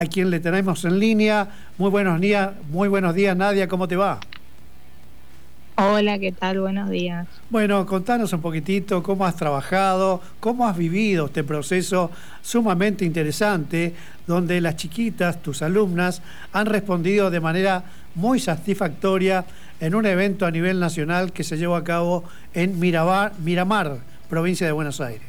A quien le tenemos en línea. Muy buenos días, Nadia, ¿cómo te va? Hola, ¿qué tal? Buenos días. Bueno, contanos un poquitito cómo has trabajado, cómo has vivido este proceso sumamente interesante, donde las chiquitas, tus alumnas, han respondido de manera muy satisfactoria en un evento a nivel nacional que se llevó a cabo en Miramar, provincia de Buenos Aires.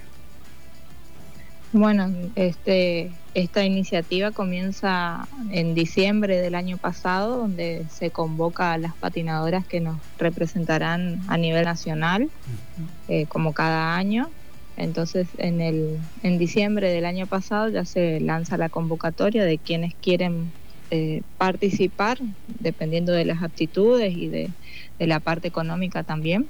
Bueno, esta iniciativa comienza en diciembre del año pasado, donde se convoca a las patinadoras que nos representarán a nivel nacional, como cada año. Entonces, en diciembre del año pasado ya se lanza la convocatoria de quienes quieren participar, dependiendo de las aptitudes y de la parte económica también,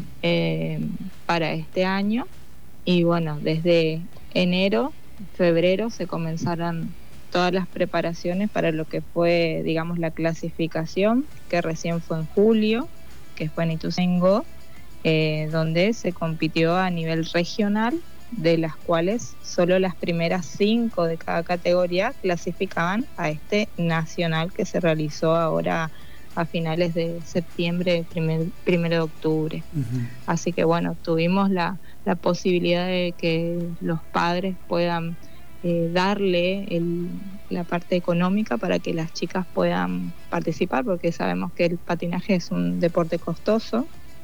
para este año. Y bueno, desde enero, febrero se comenzaron todas las preparaciones para lo que fue, digamos, la clasificación, que recién fue en julio, que fue en Ituzaingó, donde se compitió a nivel regional, de las cuales solo las primeras 5 de cada categoría clasificaban a este nacional que se realizó ahora a finales de septiembre, primero de octubre. Así que bueno, tuvimos la posibilidad de que los padres puedan darle la parte económica para que las chicas puedan participar, porque sabemos que el patinaje es un deporte costoso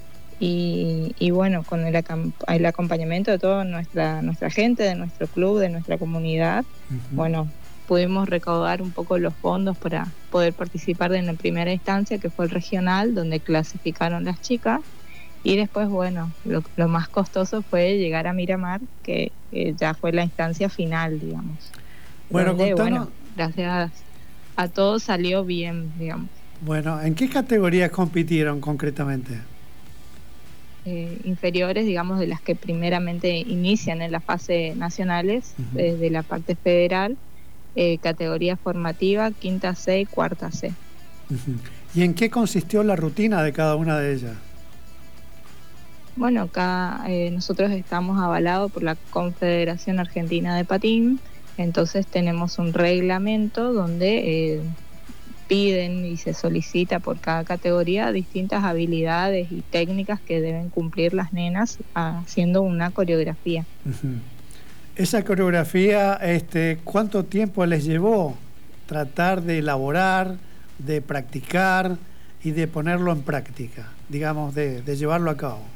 y bueno, con el acompañamiento de toda nuestra gente, de nuestro club, de nuestra comunidad, bueno, pudimos recaudar un poco los fondos para poder participar en la primera instancia, que fue el regional, donde clasificaron las chicas. Y después, bueno, lo más costoso fue llegar a Miramar, que ya fue la instancia final, digamos. Bueno, donde, bueno, gracias a todos salió bien, digamos. Bueno, ¿en qué categorías compitieron concretamente? Inferiores, digamos, de las que primeramente inician en la fase nacionales, de la parte federal, categoría formativa, quinta C y cuarta C. ¿Y en qué consistió la rutina de cada una de ellas? Bueno, acá nosotros estamos avalados por la Confederación Argentina de Patín, entonces tenemos un reglamento donde piden y se solicita por cada categoría distintas habilidades y técnicas que deben cumplir las nenas haciendo una coreografía. Esa coreografía, ¿cuánto tiempo les llevó tratar de elaborar, de practicar y de ponerlo en práctica, digamos, de llevarlo a cabo?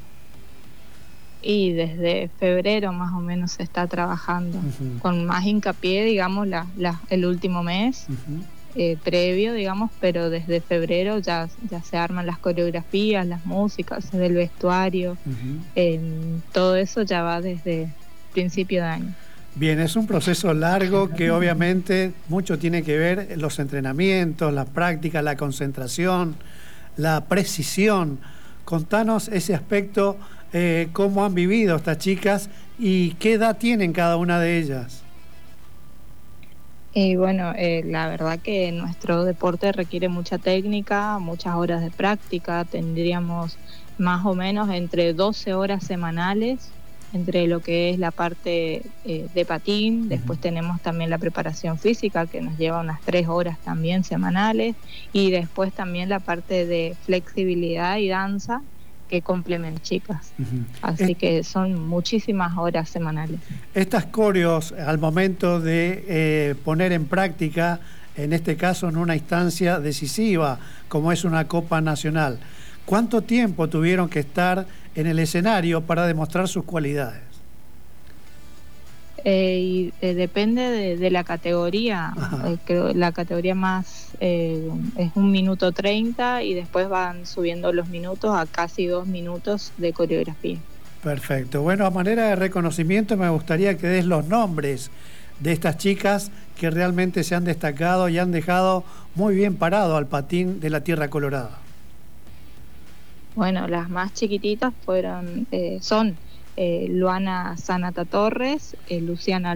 Y desde febrero más o menos se está trabajando, con más hincapié, digamos, el último mes previo, digamos, pero desde febrero ya se arman las coreografías, las músicas, se ve el vestuario, todo eso ya va desde principio de año. Bien, es un proceso largo que obviamente mucho tiene que ver los entrenamientos, la práctica, la concentración, la precisión. Contanos ese aspecto, cómo han vivido estas chicas y qué edad tienen cada una de ellas. Y bueno, la verdad que nuestro deporte requiere mucha técnica, muchas horas de práctica. Tendríamos más o menos entre 12 horas semanales entre lo que es la parte de patín. Después tenemos también la preparación física, que nos lleva unas 3 horas también semanales, y después también la parte de flexibilidad y danza que complementan chicas. Así que son muchísimas horas semanales. Estas coreos, al momento de poner en práctica, en este caso en una instancia decisiva, como es una Copa Nacional, ¿cuánto tiempo tuvieron que estar en el escenario para demostrar sus cualidades? Depende de la categoría. Creo la categoría más es 1 minuto 30 y después van subiendo los minutos a casi 2 minutos de coreografía. Perfecto. Bueno, a manera de reconocimiento me gustaría que des los nombres de estas chicas que realmente se han destacado y han dejado muy bien parado al patín de la Tierra Colorada. Bueno, las más chiquititas son Luana Sanata Torres, Luciana